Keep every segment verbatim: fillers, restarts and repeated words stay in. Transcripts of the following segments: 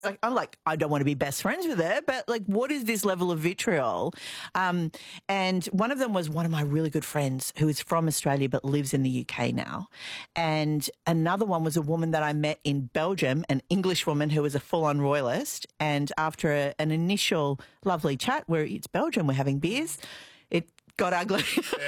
like, I'm like, I don't want to be best friends with her, but like, what is this level of vitriol? Um, and one of them was one of my really good friends who is from Australia but lives in the U K now. And another one was a woman that I met in Belgium, an English woman who was a full-on royalist. And after a, an initial lovely chat where it's Belgium, we're having beers, it got ugly.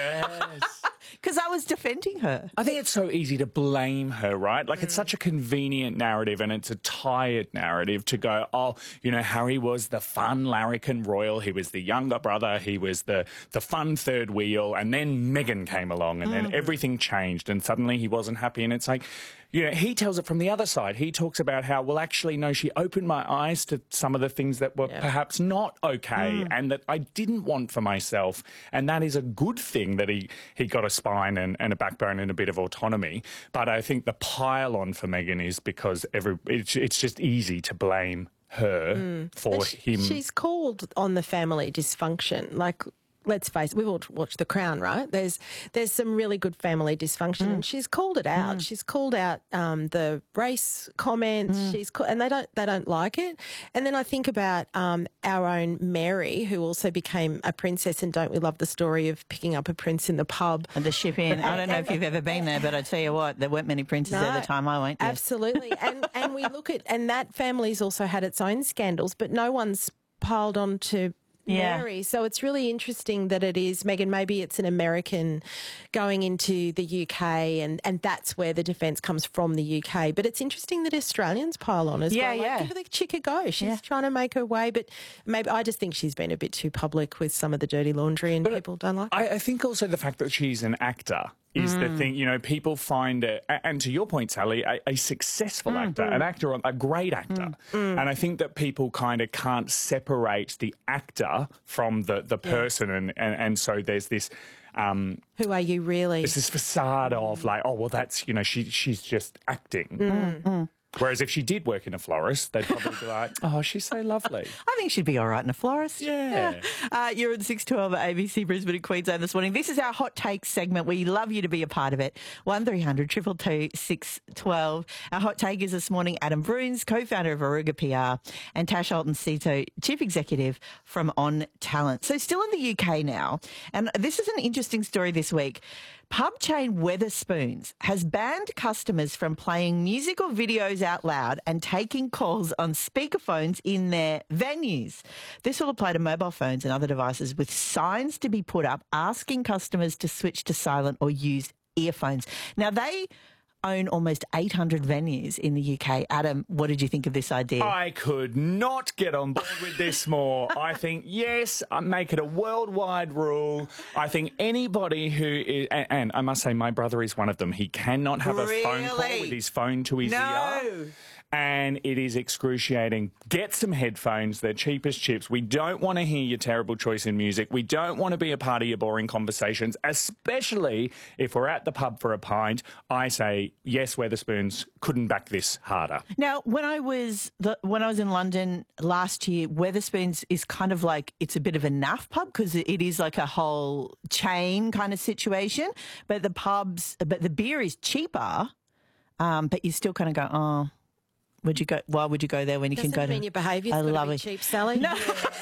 Yes. Because I was defending her. I think it's so easy to blame her, right? Like, mm. it's such a convenient narrative, and it's a tired narrative to go, oh, you know, Harry was the fun larrikin royal. He was the younger brother. He was the, the fun third wheel. And then Meghan came along, and mm. then everything changed, and suddenly he wasn't happy. And it's like, you know, he tells it from the other side. He talks about how, well, actually, no, she opened my eyes to some of the things that were yeah. perhaps not okay mm. and that I didn't want for myself. And that is a good thing that he, he got a spine and, and a backbone and a bit of autonomy. But I think the pile-on for Meghan is because every it's, it's just easy to blame her mm. for she, him. She's called on the family dysfunction, like... Let's face it, we've all watched The Crown, right? There's there's some really good family dysfunction, mm. and she's called it out. Mm. She's called out um, the race comments. Mm. She's call- and they don't they don't like it. And then I think about um, our own Mary, who also became a princess. And don't we love the story of picking up a prince in the pub and the ship in? I don't know if you've ever been there, but I tell you what, there weren't many princes no, at the time I went. Yes. Absolutely, and and we look at and that family's also had its own scandals, but no one's piled on to Yeah. Mary. So it's really interesting that it is, Meghan, maybe it's an American going into the U K and, and that's where the defence comes from, the U K. But it's interesting that Australians pile on as yeah, well. Like, yeah. give the chick a go. She's yeah. trying to make her way, but maybe I just think she's been a bit too public with some of the dirty laundry and but people don't like I, it. I think also the fact that she's an actor is mm. the thing, you know, people find it, and to your point, Sally, a, a successful mm, actor, mm. an actor, a great actor. Mm, mm. And I think that people kind of can't separate the actor from the, the person, yeah. and, and, and so there's this... Um, Who are you really? There's this facade of like, oh, well, that's, you know, she she's just acting. Mm. Mm. Whereas if she did work in a florist, they'd probably be like, oh, she's so lovely. I think she'd be all right in a florist. Yeah. yeah. Uh, you're at six twelve at A B C Brisbane and Queensland this morning. This is our Hot Takes segment. We love you to be a part of it. one three hundred two two two six one two. Our Hot Take is this morning Adam Bruns, co-founder of Aruga P R, and Tash Alton-Sito, Chief Executive from On Talent. So still in the U K now, and this is an interesting story this week. Pub chain Wetherspoons has banned customers from playing music or videos out loud and taking calls on speakerphones in their venues. This will apply to mobile phones and other devices, with signs to be put up asking customers to switch to silent or use earphones. Now, they own almost eight hundred venues in the U K. Adam, what did you think of this idea? I could not get on board with this more. I think, yes, I make it a worldwide rule. I think anybody who is, and, and I must say my brother is one of them. He cannot have really? a phone call with his phone to his no. ear. And it is excruciating. Get some headphones. They're cheap as chips. We don't want to hear your terrible choice in music. We don't want to be a part of your boring conversations, especially if we're at the pub for a pint. I say, yes, Wetherspoons, couldn't back this harder. Now, when I was the, when I was in London last year, Wetherspoons is kind of like, it's a bit of a naff pub because it is like a whole chain kind of situation. But the pubs, but the beer is cheaper, um, but you still kind of go, oh... Would you go? Why would you go there when you Doesn't can go mean to? Your behaviour's got to be cheap, Sally. No,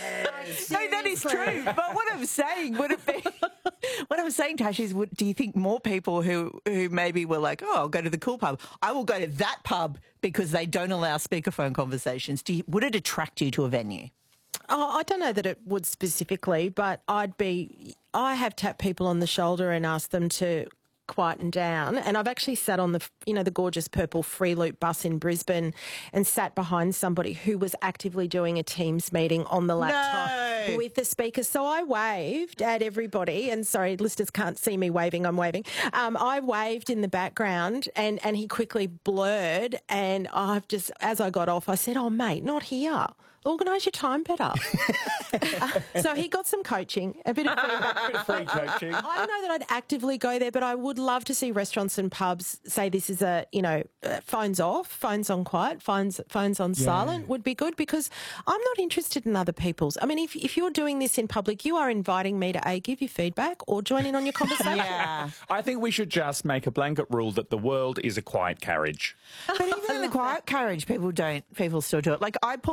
yes. no, that is true. But what I'm saying would it be? What I'm saying, Tash, is, would, do you think more people who who maybe were like, oh, I'll go to the cool pub, I will go to that pub because they don't allow speakerphone conversations? Do you, would it attract you to a venue? Oh, I don't know that it would specifically, but I'd be. I have tapped people on the shoulder and asked them to quieten down, and I've actually sat on the, you know, the gorgeous purple free loop bus in Brisbane and sat behind somebody who was actively doing a Teams meeting on the laptop no. with the speakers. So I waved at everybody, and sorry, listeners can't see me waving, I'm waving. Um, I waved in the background, and, and he quickly blurred, and I've just, as I got off, I said, oh, mate, not here. Organise your time better. uh, so he got some coaching, a bit of feedback. Free coaching. I don't know that I'd actively go there, but I would love to see restaurants and pubs say this is a, you know, uh, phones off, phones on quiet, phones phones on Yeah. silent would be good, because I'm not interested in other people's. I mean, if if you're doing this in public, you are inviting me to A, give you feedback or join in on your conversation. Yeah. I think we should just make a blanket rule that the world is a quiet carriage. But even in the quiet carriage, people don't, people still do it. Like I pull